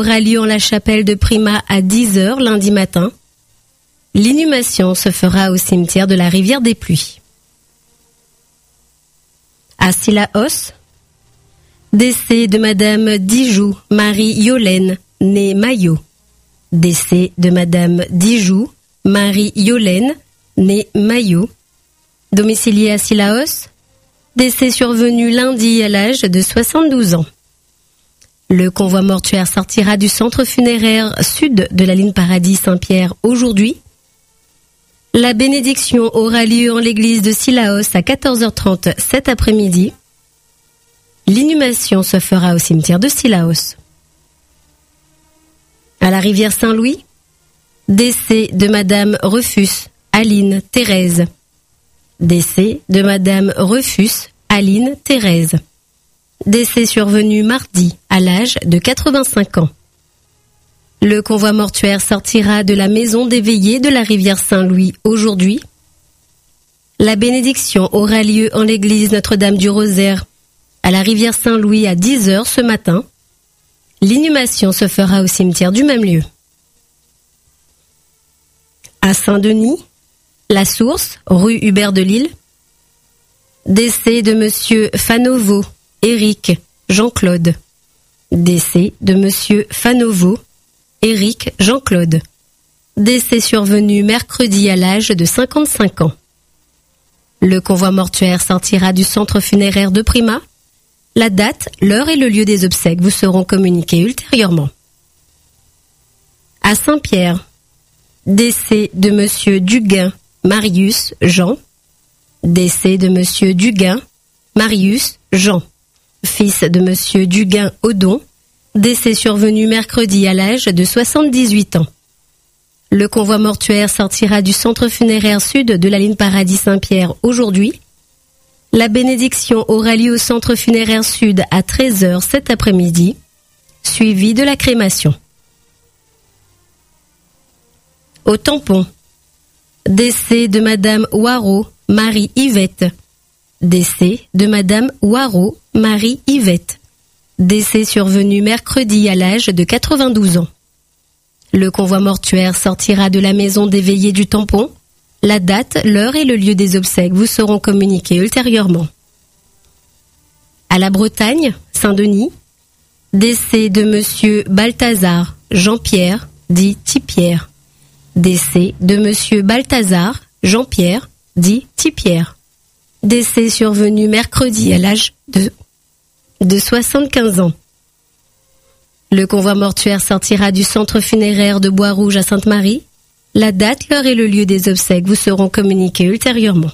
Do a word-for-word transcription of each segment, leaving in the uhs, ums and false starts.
aura lieu en la chapelle de Prima à dix heures lundi matin. L'inhumation se fera au cimetière de la Rivière des Pluies. À Sillaos, décès de Madame Dijoux Marie-Yolaine, née Maillot. Décès de Madame Dijoux Marie-Yolaine, née Maillot. Domiciliée à Sillaos, décès survenu lundi à l'âge de soixante-douze ans. Le convoi mortuaire sortira du centre funéraire sud de la ligne Paradis-Saint-Pierre aujourd'hui. La bénédiction aura lieu en l'église de Sillaos à quatorze heures trente cet après-midi. L'inhumation se fera au cimetière de Sillaos. À la rivière Saint-Louis, décès de Madame Refus, Aline Thérèse. Décès de Madame Refus, Aline Thérèse. Décès survenu mardi à l'âge de quatre-vingt-cinq ans. Le convoi mortuaire sortira de la maison des veillées de la rivière Saint-Louis aujourd'hui. La bénédiction aura lieu en l'église Notre-Dame du Rosaire à la rivière Saint-Louis à dix heures ce matin. L'inhumation se fera au cimetière du même lieu. À Saint-Denis, La Source, rue Hubert de Lille. Décès de Monsieur Fanovo, Éric, Jean-Claude. Décès de Monsieur Fanovo, Éric, Jean-Claude. Décès survenu mercredi à l'âge de cinquante-cinq ans. Le convoi mortuaire sortira du centre funéraire de Prima. La date, l'heure et le lieu des obsèques vous seront communiqués ultérieurement. À Saint-Pierre, décès de Monsieur Duguin, Marius, Jean. Décès de Monsieur Duguin, Marius, Jean. Fils de Monsieur Duguin, Odon. Décès survenu mercredi à l'âge de soixante-dix-huit ans. Le convoi mortuaire sortira du centre funéraire sud de la ligne Paradis-Saint-Pierre aujourd'hui. La bénédiction aura lieu au centre funéraire sud à treize heures cet après-midi, suivi de la crémation. Au Tampon, décès de Madame Waro, Marie-Yvette. Décès de Madame Waro, Marie-Yvette. Décès survenu mercredi à l'âge de quatre-vingt-douze ans. Le convoi mortuaire sortira de la maison des veillées du Tampon. La date, l'heure et le lieu des obsèques vous seront communiqués ultérieurement. À la Bretagne, Saint-Denis, décès de Monsieur Balthazar Jean-Pierre, dit Tipierre. Décès de Monsieur Balthazar Jean-Pierre, dit Tipierre. Décès survenu mercredi à l'âge de de soixante-quinze ans. Le convoi mortuaire sortira du centre funéraire de Bois-Rouge à Sainte-Marie. La date, l'heure et le lieu des obsèques vous seront communiqués ultérieurement.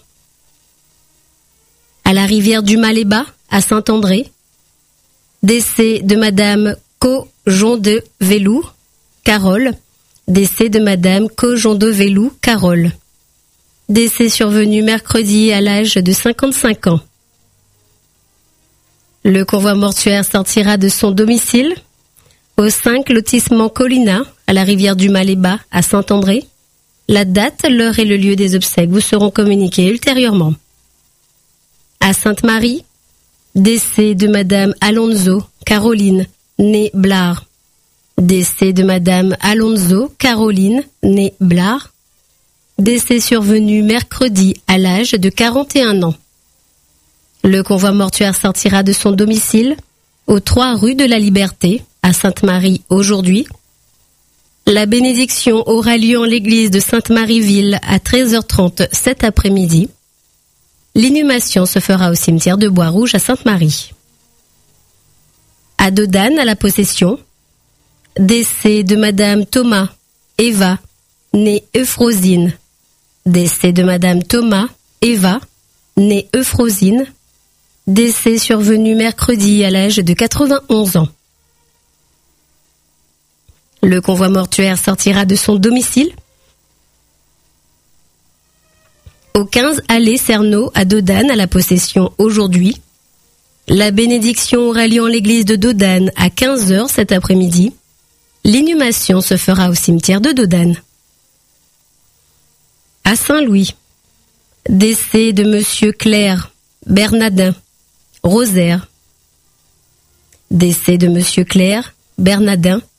À la rivière du Malébat, à Saint-André, décès de Madame Cojon-de-Vélou, Carole. Décès de Madame Cojon-de-Vélou, Carole. Décès survenu mercredi à l'âge de cinquante-cinq ans. Le convoi mortuaire sortira de son domicile au cinq lotissement Colina, à la rivière du Malébat, à Saint-André. La date, l'heure et le lieu des obsèques vous seront communiqués ultérieurement. À Sainte-Marie, décès de Madame Alonso Caroline, née Blard. Décès de Madame Alonso Caroline, née Blard. Décès survenu mercredi à l'âge de quarante et un ans. Le convoi mortuaire sortira de son domicile aux trois rue de la Liberté, à Sainte-Marie aujourd'hui. La bénédiction aura lieu en l'église de Sainte-Marie-Ville à treize heures trente cet après-midi. L'inhumation se fera au cimetière de Bois-Rouge à Sainte-Marie. À Dodane, à la Possession, décès de Madame Thomas, Eva, née Euphrosine. Décès de Madame Thomas, Eva, née Euphrosine. Décès survenu mercredi à l'âge de quatre-vingt-onze ans. Le convoi mortuaire sortira de son domicile au quinze allée Cerneau à Dodane à la Possession aujourd'hui. La bénédiction aura lieu en l'église de Dodane à quinze heures cet après-midi. L'inhumation se fera au cimetière de Dodane. À Saint-Louis, décès de Monsieur Claire Bernadin, Rosaire. Décès de Monsieur Claire Bernadin,